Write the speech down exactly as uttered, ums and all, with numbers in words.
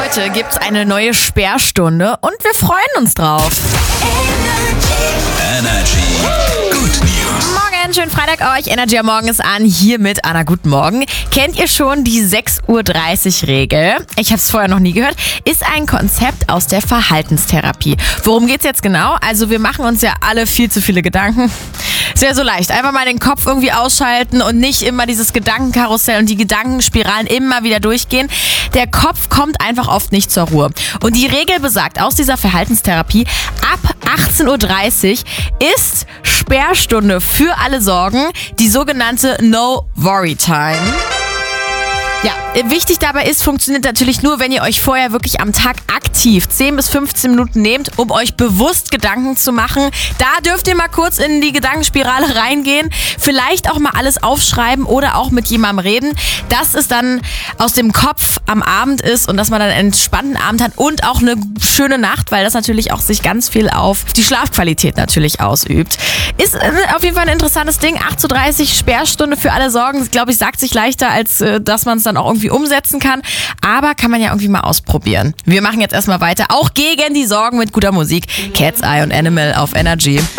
Heute gibt's eine neue Sperrstunde und wir freuen uns drauf. Energy. Good News. Morgen, schönen Freitag euch. Energy am Morgen ist an. Hier mit Anna, guten Morgen. Kennt ihr schon die sechs Uhr dreißig Regel? Ich habe es vorher noch nie gehört. Ist ein Konzept aus der Verhaltenstherapie. Worum geht's jetzt genau? Also wir machen uns ja alle viel zu viele Gedanken. Ist ja so leicht. Einfach mal den Kopf irgendwie ausschalten und nicht immer dieses Gedankenkarussell und die Gedankenspiralen immer wieder durchgehen. Der Kopf kommt einfach oft nicht zur Ruhe. Und die Regel besagt aus dieser Verhaltenstherapie, ab achtzehn Uhr dreißig ist Sperrstunde für alle Sorgen, die sogenannte No-Worry-Time. Ja, wichtig dabei ist, funktioniert natürlich nur, wenn ihr euch vorher wirklich am Tag aktiv zehn bis fünfzehn Minuten nehmt, um euch bewusst Gedanken zu machen. Da dürft ihr mal kurz in die Gedankenspirale reingehen, vielleicht auch mal alles aufschreiben oder auch mit jemandem reden, dass es dann aus dem Kopf am Abend ist und dass man dann einen entspannten Abend hat und auch eine schöne Nacht, weil das natürlich auch sich ganz viel auf die Schlafqualität natürlich ausübt. Ist auf jeden Fall ein interessantes Ding. acht Uhr dreißig Sperrstunde für alle Sorgen. Das, glaube ich, sagt sich leichter, als äh, dass man es dann auch irgendwie umsetzen kann. Aber kann man ja irgendwie mal ausprobieren. Wir machen jetzt erstmal weiter. Auch gegen die Sorgen mit guter Musik. Cat's Eye und Animal auf Energy.